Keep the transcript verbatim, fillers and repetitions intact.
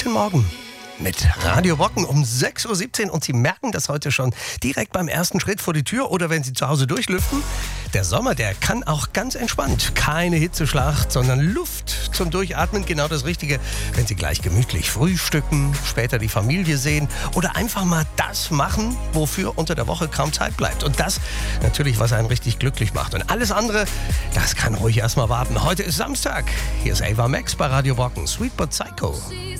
Guten Morgen mit Radio Brocken um sechs Uhr siebzehn und Sie merken das heute schon direkt beim ersten Schritt vor die Tür oder wenn Sie zu Hause durchlüften. Der Sommer, der kann auch ganz entspannt. Keine Hitzeschlacht, sondern Luft zum Durchatmen. Genau das Richtige, wenn Sie gleich gemütlich frühstücken, später die Familie sehen oder einfach mal das machen, wofür unter der Woche kaum Zeit bleibt. Und das natürlich, was einen richtig glücklich macht. Und alles andere, das kann ruhig erstmal warten. Heute ist Samstag. Hier ist Ava Max bei Radio Brocken. Sweet but Psycho.